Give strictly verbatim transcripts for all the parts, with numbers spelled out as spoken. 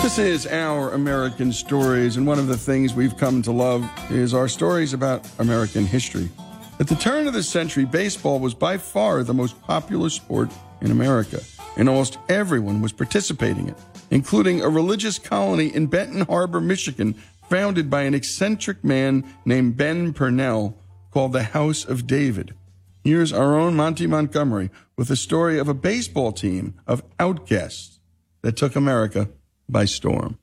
This is Our American Stories, and one of the things we've come to love is our stories about American history. At the turn of the century, baseball was by far the most popular sport in America, and almost everyone was participating in it, including a religious colony in Benton Harbor, Michigan, founded by an eccentric man named Ben Purnell, called the House of David. Here's our own Monty Montgomery with the story of a baseball team of outcasts that took America by storm.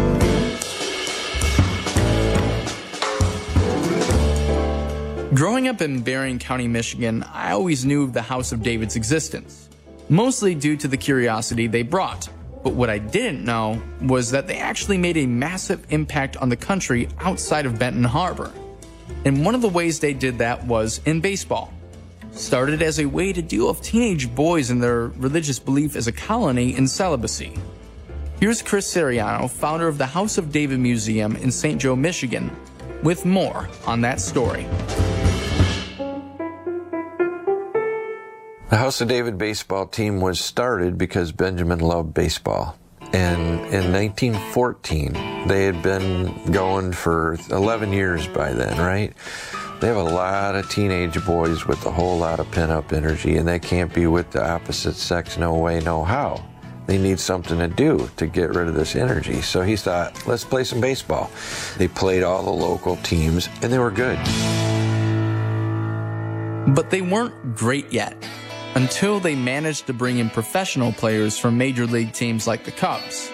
Growing up in Berrien County, Michigan, I always knew of the House of David's existence, mostly due to the curiosity they brought. But what I didn't know was that they actually made a massive impact on the country outside of Benton Harbor. And one of the ways they did that was in baseball. Started as a way to deal with teenage boys and their religious belief as a colony in celibacy. Here's Chris Siriano, founder of the House of David Museum in Saint Joe, Michigan, with more on that story. The House of David baseball team was started because Benjamin loved baseball. And in nineteen fourteen, they had been going for eleven years by then, right? They have a lot of teenage boys with a whole lot of pent-up energy, and they can't be with the opposite sex no way, no how. They need something to do to get rid of this energy. So he thought, let's play some baseball. They played all the local teams, and they were good. But they weren't great yet, until they managed to bring in professional players from major league teams like the Cubs.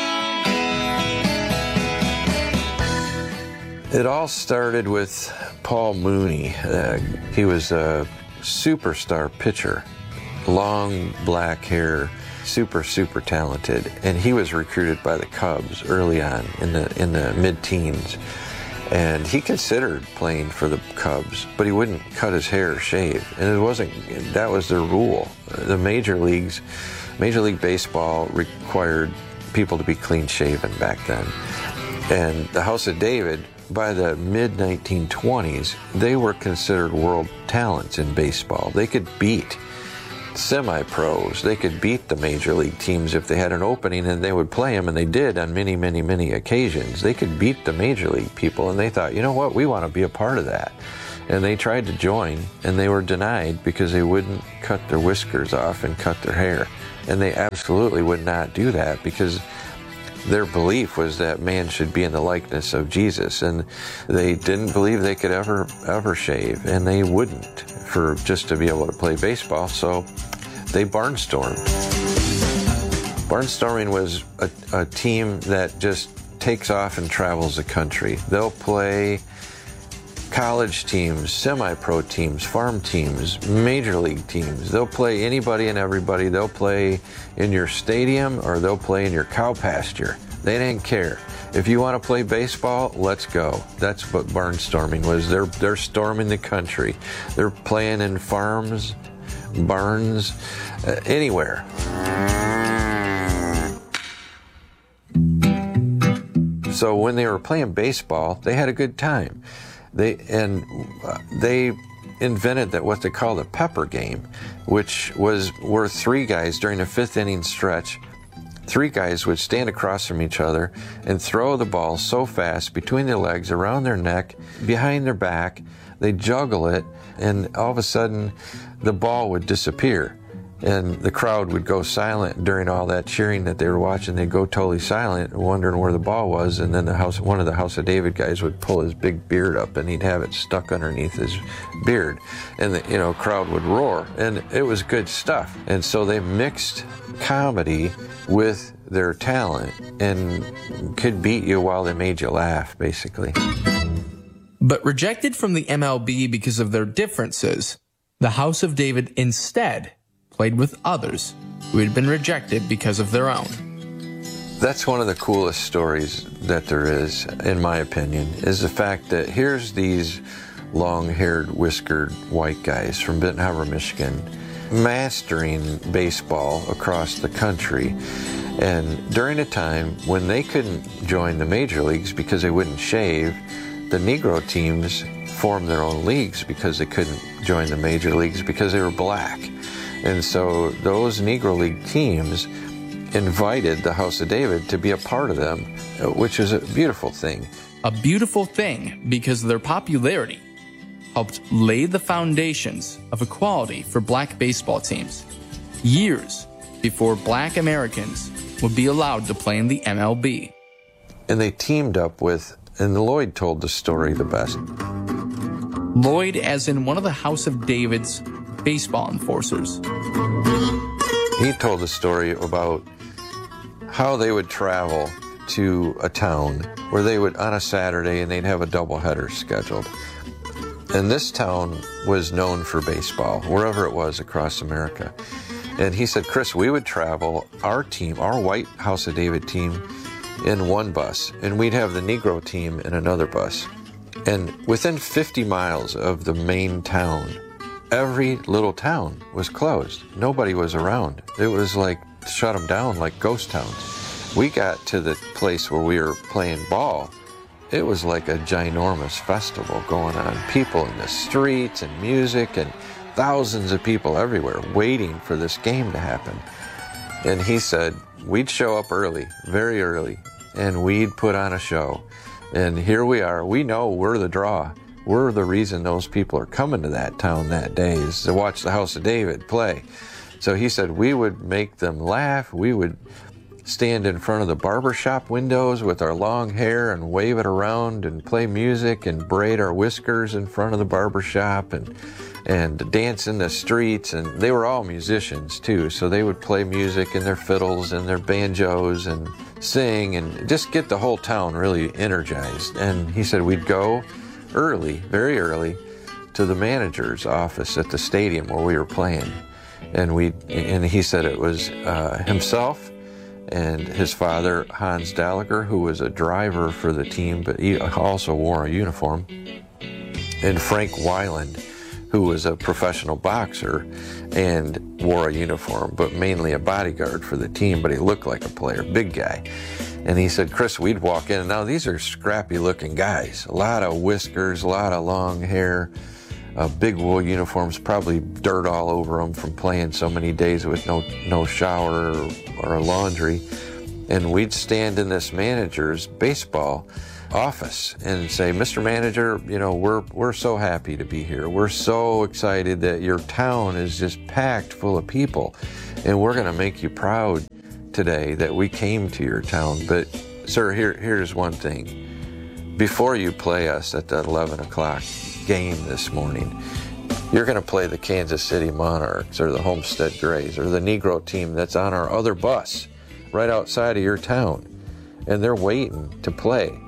It all started with Paul Mooney. Uh, he was a superstar pitcher, long black hair, super, super talented. And he was recruited by the Cubs early on in the, in the mid-teens. And he considered playing for the Cubs, but he wouldn't cut his hair or shave. And it wasn't, that was their rule. The major leagues, Major League Baseball required people to be clean shaven back then. And the House of David, by the mid nineteen twenties, they were considered world talents in baseball. They could beat semi-pros. They could beat the major league teams if they had an opening, and they would play them, and they did on many, many, many occasions. They could beat the major league people, and they thought, you know what, we want to be a part of that. And they tried to join, and they were denied because they wouldn't cut their whiskers off and cut their hair. And they absolutely would not do that because their belief was that man should be in the likeness of Jesus, and they didn't believe they could ever, ever shave, and they wouldn't for just to be able to play baseball, so they barnstormed. Barnstorming was a, a team that just takes off and travels the country. They'll play college teams, semi-pro teams, farm teams, major league teams. They'll play anybody and everybody. They'll play in your stadium or they'll play in your cow pasture. They didn't care. If you want to play baseball, let's go. That's what barnstorming was. They're, they're storming the country. They're playing in farms, barns, uh, anywhere. So when they were playing baseball, they had a good time. They and uh, they invented that what they call the pepper game, which was where three guys during a fifth inning stretch, three guys would stand across from each other and throw the ball so fast between their legs, around their neck, behind their back. They'd juggle it, and all of a sudden, the ball would disappear. And the crowd would go silent during all that cheering that they were watching. They'd go totally silent, wondering where the ball was. And then the house, one of the House of David guys would pull his big beard up, and he'd have it stuck underneath his beard. And the you know crowd would roar, and it was good stuff. And so they mixed comedy with their talent and could beat you while they made you laugh, basically. But rejected from the M L B because of their differences, the House of David instead played with others who had been rejected because of their own. That's one of the coolest stories that there is, in my opinion, is the fact that here's these long-haired, whiskered white guys from Benton Harbor, Michigan, mastering baseball across the country. And during a time when they couldn't join the major leagues because they wouldn't shave, the Negro teams formed their own leagues because they couldn't join the major leagues because they were black. And so those Negro League teams invited the House of David to be a part of them, which is a beautiful thing. A beautiful thing because their popularity helped lay the foundations of equality for black baseball teams, years before black Americans would be allowed to play in the M L B. And they teamed up with, and Lloyd told the story the best. Lloyd as in one of the House of David's baseball enforcers. He told the story about how they would travel to a town where they would, on a Saturday, and they'd have a doubleheader scheduled. And this town was known for baseball, wherever it was across America. And he said, Chris, we would travel, our team, our white House of David team, in one bus, and we'd have the Negro team in another bus. And within fifty miles of the main town, every little town was closed. Nobody was around. It was like shut them down like ghost towns. We got to the place where we were playing ball. It was like a ginormous festival going on. People in the streets and music and thousands of people everywhere waiting for this game to happen. And he said, we'd show up early, very early, and we'd put on a show. And here we are. We know we're the draw. We're the reason those people are coming to that town that day, is to watch the House of David play. So he said we would make them laugh. We would stand in front of the barbershop windows with our long hair and wave it around and play music and braid our whiskers in front of the barbershop and and dance in the streets. And they were all musicians too, so they would play music and their fiddles and their banjos and sing and just get the whole town really energized. And he said we'd go early, very early, to the manager's office at the stadium where we were playing. And we and he said it was uh, himself and his father, Hans Daliger, who was a driver for the team, but he also wore a uniform, and Frank Weiland, who was a professional boxer and wore a uniform, but mainly a bodyguard for the team, but he looked like a player, big guy. And he said, Chris, we'd walk in, and now these are scrappy-looking guys, a lot of whiskers, a lot of long hair, uh, big wool uniforms, probably dirt all over them from playing so many days with no no shower or, or laundry. And we'd stand in this manager's baseball office and say, Mister Manager, you know, we're we're so happy to be here. We're so excited that your town is just packed full of people, and we're going to make you proud today that we came to your town. But sir, here here's one thing. Before you play us at the eleven o'clock game this morning, you're going to play the Kansas City Monarchs or the Homestead Grays or the Negro team that's on our other bus right outside of your town, and they're waiting to play.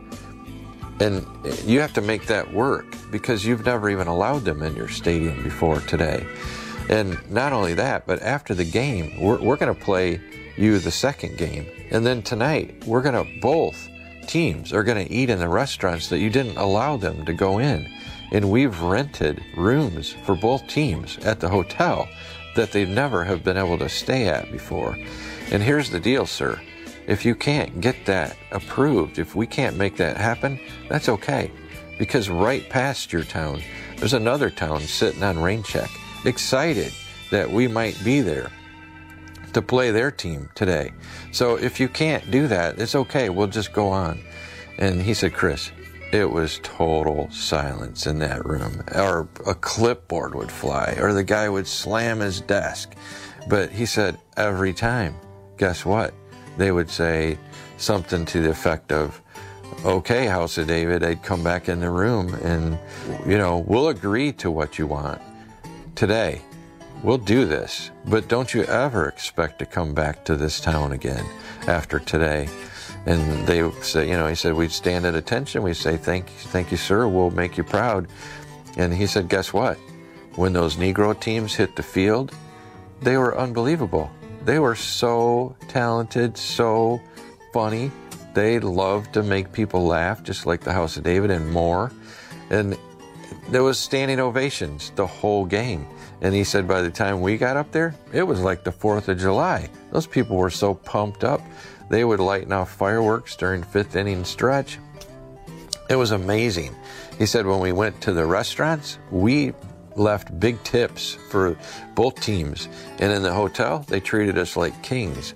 And you have to make that work because you've never even allowed them in your stadium before today. And not only that, but after the game, we're, we're going to play you the second game. And then tonight, we're going to, both teams are going to eat in the restaurants that you didn't allow them to go in. And we've rented rooms for both teams at the hotel that they never have been able to stay at before. And here's the deal, sir. If you can't get that approved, if we can't make that happen, that's okay. Because right past your town, there's another town sitting on rain check, excited that we might be there to play their team today. So if you can't do that, it's okay. We'll just go on. And he said, Chris, it was total silence in that room. Or a clipboard would fly, or the guy would slam his desk. But he said, every time, guess what? They would say something to the effect of, okay, House of David, I'd come back in the room and, you know, we'll agree to what you want today. We'll do this, but don't you ever expect to come back to this town again after today. And they would say, you know, he said, we'd stand at attention. We'd say, thank you, thank you, sir. We'll make you proud. And he said, guess what? When those Negro teams hit the field, they were unbelievable. They were so talented, so funny. They loved to make people laugh, just like the House of David and more. And there was standing ovations the whole game. And he said by the time we got up there, it was like the fourth of July. Those people were so pumped up. They would lighten off fireworks during fifth inning stretch. It was amazing. He said when we went to the restaurants, we left big tips for both teams. And in the hotel, they treated us like kings.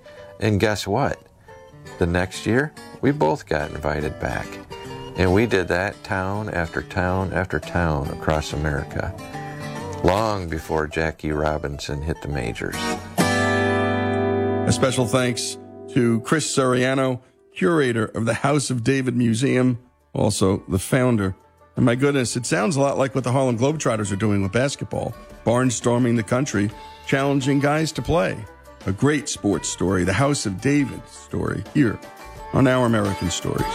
And guess what? The next year, we both got invited back. And we did that town after town after town across America, long before Jackie Robinson hit the majors. A special thanks to Chris Soriano, curator of the House of David Museum, also the founder. And my goodness, it sounds a lot like what the Harlem Globetrotters are doing with basketball, barnstorming the country, challenging guys to play. A great sports story, the House of David story, here on Our American Stories.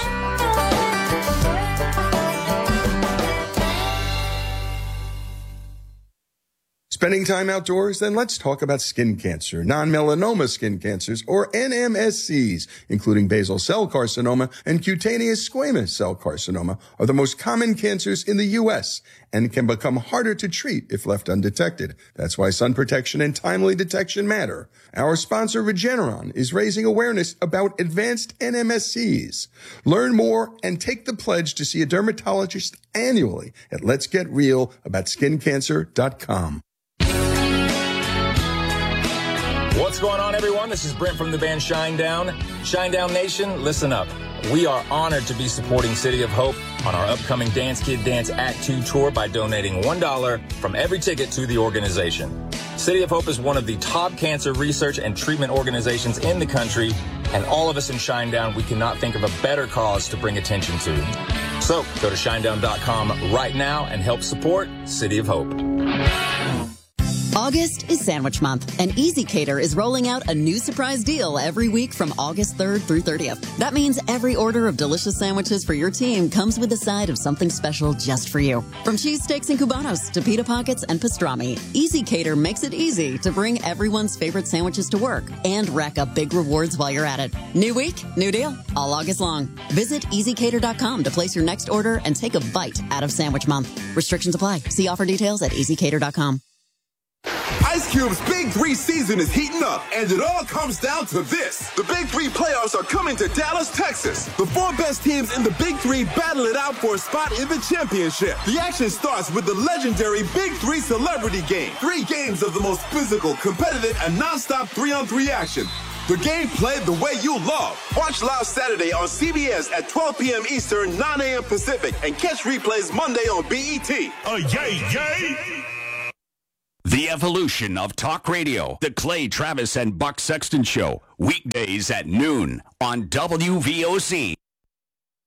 Spending time outdoors? Then let's talk about skin cancer, non-melanoma skin cancers, or N M S Cs, including basal cell carcinoma and cutaneous squamous cell carcinoma, are the most common cancers in the U S and can become harder to treat if left undetected. That's why sun protection and timely detection matter. Our sponsor, Regeneron, is raising awareness about advanced N M S Cs. Learn more and take the pledge to see a dermatologist annually at lets get real about skin cancer dot com. What's going on, everyone? This is Brent from the band Shinedown. Shinedown Nation, listen up. We are honored to be supporting City of Hope on our upcoming Dance Kid Dance Act two tour by donating one dollar from every ticket to the organization. City of Hope is one of the top cancer research and treatment organizations in the country, and all of us in Shinedown, we cannot think of a better cause to bring attention to. So go to shinedown dot com right now and help support City of Hope. August is Sandwich Month, and Easy Cater is rolling out a new surprise deal every week from August third through thirtieth. That means every order of delicious sandwiches for your team comes with a side of something special just for you. From cheesesteaks and cubanos to pita pockets and pastrami, Easy Cater makes it easy to bring everyone's favorite sandwiches to work and rack up big rewards while you're at it. New week, new deal, all August long. Visit easy cater dot com to place your next order and take a bite out of Sandwich Month. Restrictions apply. See offer details at easy cater dot com. Ice Cube's Big Three season is heating up, and it all comes down to this. The Big Three playoffs are coming to Dallas, Texas. The four best teams in the Big Three battle it out for a spot in the championship. The action starts with the legendary Big Three Celebrity Game. Three games of the most physical, competitive, and nonstop three-on-three action. The game played the way you love. Watch live Saturday on C B S at twelve p.m. Eastern, nine a.m. Pacific, and catch replays Monday on B E T. Uh, yay, yay! The evolution of talk radio. The Clay Travis and Buck Sexton Show. Weekdays at noon on W V O C.